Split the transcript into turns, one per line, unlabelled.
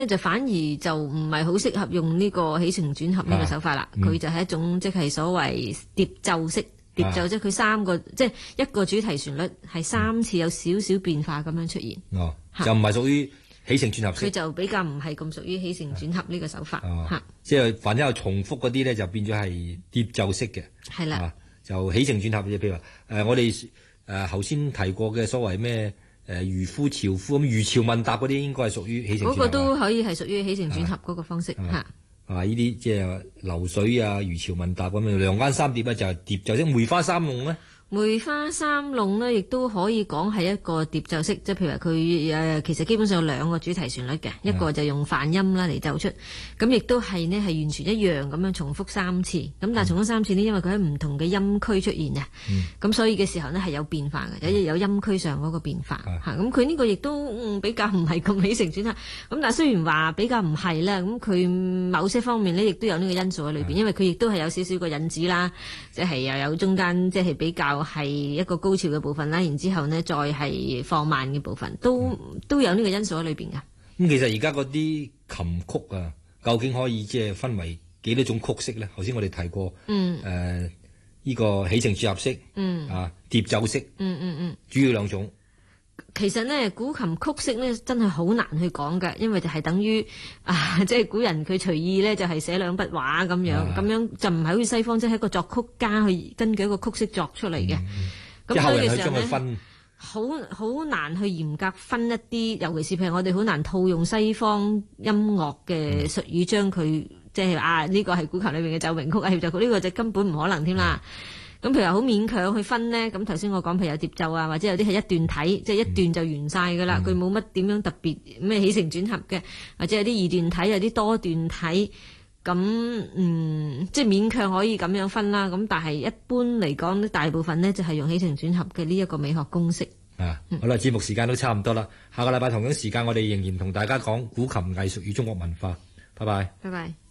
就反而就唔係好適合用呢個起承轉合呢個手法啦。佢就係一種即係所謂疊奏式。疊奏即係佢三個，即係一個主題旋律係三次有少少變化咁樣出現。
就唔係屬於起承轉合式。
佢就比較唔係咁屬於起承轉合呢個手法。
即係反正有重複嗰啲咧，就變咗係疊奏式嘅。
係啦，
就起承轉合嘅，譬如話我哋頭先提過嘅所謂咩漁夫樵夫咁漁樵問答嗰啲，應該係屬於起承轉合。
嗰個都可以係屬於起承轉合嗰個方式嚇。
呢啲即係流水啊、漁樵問答咁樣，梁間三疊咧就係疊奏式。梅花三弄咧，
梅花三弄咧，亦都可以講係一個疊奏式，即係譬如話佢其實基本上有兩個主題旋律嘅，一個就用泛音啦嚟奏出，咁亦都係呢係完全一樣咁樣重複三次，咁但係重複三次呢，因為佢喺唔同嘅音區出現啊，咁所以嘅時候呢係有變化嘅，有音區上嗰個變化嚇，咁佢呢個亦都比較唔係咁起承轉合，咁但係雖然話比較唔係啦，咁佢某些方面呢亦都有呢個因素喺裏邊，因為佢亦都係有少少個引子啦，即係又有中間即係比較係一個高潮嘅部分啦，然之後呢再係放慢嘅部分，都有呢個因素喺裏邊㗎。
咁其實而家嗰啲琴曲啊，究竟可以即係分為幾多種曲式咧？頭先我哋提過，呢個起承轉合式，疊奏式，主要兩種。其
實呢，古琴曲式呢真係好難去講㗎，因為就係等於即係古人佢隨意呢就係寫兩筆畫咁樣，咁樣就唔係好似西方即係一個作曲家去根據一個曲式作出嚟嘅。咁所以嘅時候呢，好難去嚴格分一啲，尤其是譬如我哋好難套用西方音樂嘅術語將佢即係呢個係古琴裏面嘅奏鳴曲啊協奏曲，呢個就根本唔可能添啦。咁譬如話好勉強去分呢，咁頭先我講譬如有疊奏啊，或者有啲係一段體，即係一段就完晒㗎啦，佢冇乜點樣特別咩起承轉合嘅，或者有啲二段體，有啲多段體，咁即係勉強可以咁樣分啦。咁但係一般嚟講，大部分呢就係用起承轉合嘅呢一個美學公式。好啦，節目時間都差唔多啦，下個禮拜同樣時間我哋仍然同大家講古琴藝術與中國文化。拜拜。拜拜。